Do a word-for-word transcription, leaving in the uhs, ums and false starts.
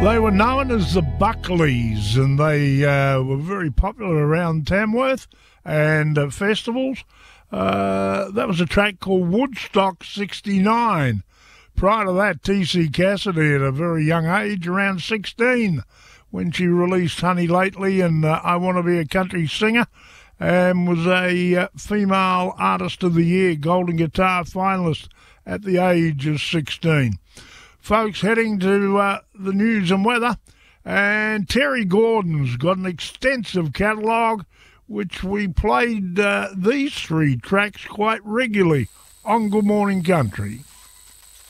They were known as the Buckleys, and they uh, were very popular around Tamworth and uh, festivals. Uh, that was a track called Woodstock sixty-nine. Prior to that, T C Cassidy, at a very young age, around sixteen, when she released Honey Lately and uh, I Want to Be a Country Singer, and was a uh, Female Artist of the Year Golden Guitar finalist at the age of sixteen. Folks, heading to uh, the news and weather, and Terry Gordon's got an extensive catalogue, which we played uh, these three tracks quite regularly on Good Morning Country.